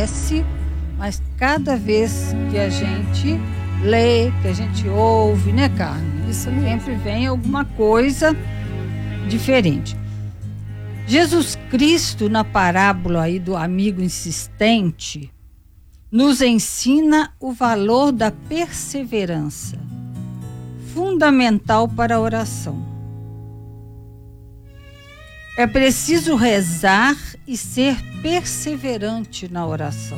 acontece, mas cada vez que a gente lê, que a gente ouve, né, Carmen? Isso sempre vem alguma coisa diferente. Jesus Cristo, na parábola aí do amigo insistente, nos ensina o valor da perseverança, fundamental para a oração. É preciso rezar e ser perseverante na oração.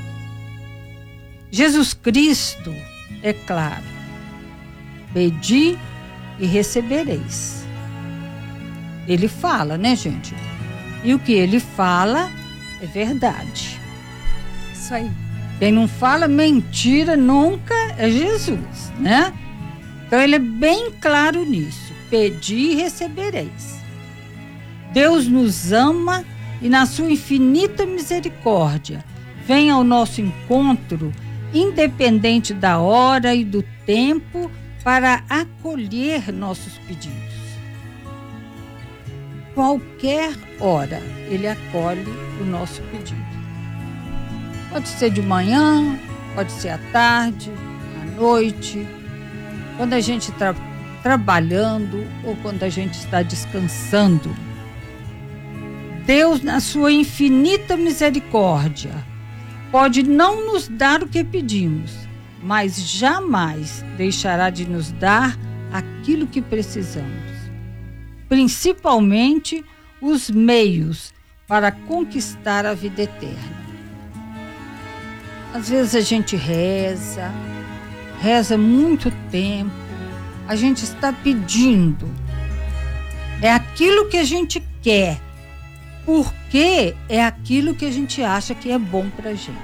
Jesus Cristo, é claro, pedi e recebereis. Ele fala, né, gente? E o que ele fala é verdade. Isso aí. Quem não fala mentira nunca é Jesus, né? Então ele é bem claro nisso. Pedi e recebereis. Deus nos ama e na sua infinita misericórdia vem ao nosso encontro, independente da hora e do tempo, para acolher nossos pedidos. Qualquer hora ele acolhe o nosso pedido. Pode ser de manhã, pode ser à tarde, à noite, quando a gente está trabalhando ou quando a gente está descansando. Deus, na sua infinita misericórdia, pode não nos dar o que pedimos, mas jamais deixará de nos dar aquilo que precisamos, principalmente os meios para conquistar a vida eterna. Às vezes a gente reza muito tempo, a gente está pedindo, é aquilo que a gente quer, porque é aquilo que a gente acha que é bom para a gente.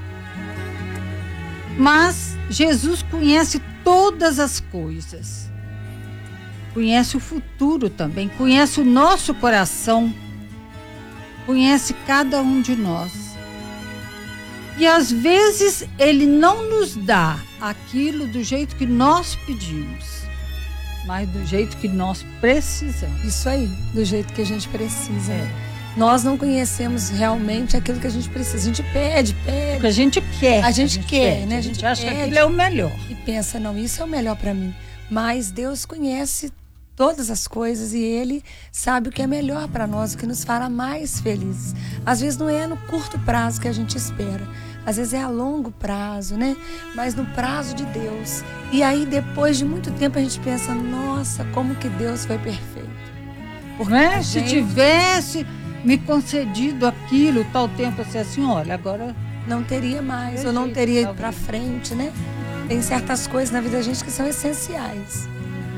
Mas Jesus conhece todas as coisas, conhece o futuro também, conhece o nosso coração, conhece cada um de nós. E às vezes ele não nos dá aquilo do jeito que nós pedimos, mas do jeito que nós precisamos. Isso aí, do jeito que a gente precisa. Nós não conhecemos realmente aquilo que a gente precisa. A gente pede. O que a gente quer. A gente quer, pede, né? A gente acha que aquilo é o melhor. E pensa, não, isso é o melhor para mim. Mas Deus conhece todas as coisas e Ele sabe o que é melhor para nós, o que nos fará mais felizes. Às vezes não é no curto prazo que a gente espera. Às vezes é a longo prazo, né? Mas no prazo de Deus. E aí, depois de muito tempo, a gente pensa, nossa, como que Deus foi perfeito. Porque se tivesse me concedido aquilo, tal tempo, assim, olha, agora não teria mais, ou não teria ido para frente, né? Tem certas coisas na vida da gente que são essenciais.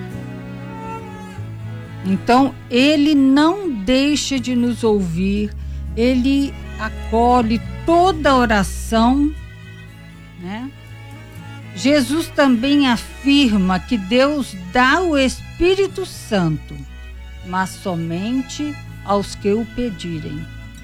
Então, ele não deixa de nos ouvir, ele acolhe toda oração, né? Jesus também afirma que Deus dá o Espírito Santo, mas somente aos que o pedirem.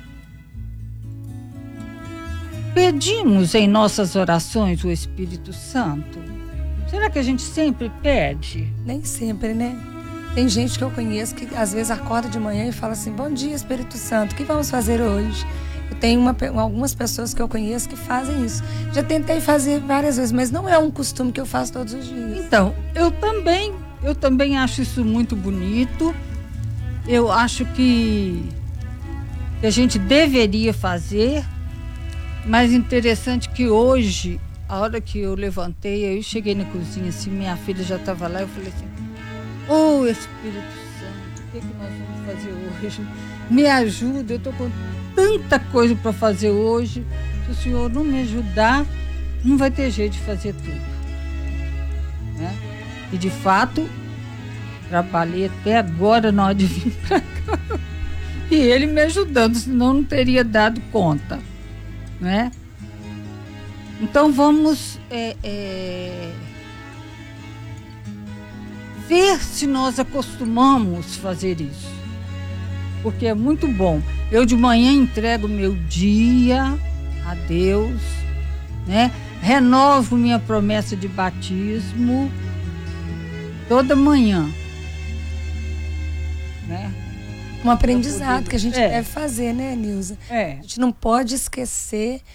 Pedimos em nossas orações o Espírito Santo? Será que a gente sempre pede? Nem sempre, né? Tem gente que eu conheço que às vezes acorda de manhã e fala assim, bom dia, Espírito Santo, o que vamos fazer hoje? Eu tenho algumas pessoas que eu conheço que fazem isso. Já tentei fazer várias vezes, mas não é um costume que eu faço todos os dias. Então, eu também acho isso muito bonito. Eu acho que a gente deveria fazer, mas interessante que hoje, a hora que eu levantei, eu cheguei na cozinha, assim, minha filha já estava lá, eu falei assim, ô Espírito Santo, o que nós vamos fazer hoje? Me ajuda, eu estou com tanta coisa para fazer hoje, se o Senhor não me ajudar, não vai ter jeito de fazer tudo, né? E de fato, trabalhei até agora na hora de vir para cá. E ele me ajudando, senão não teria dado conta, né? Então vamos ver se nós acostumamos fazer isso. Porque é muito bom. Eu de manhã entrego meu dia a Deus, né? Renovo minha promessa de batismo toda manhã, né? Um aprendizado que a gente deve fazer, né, Nilza? A gente não pode esquecer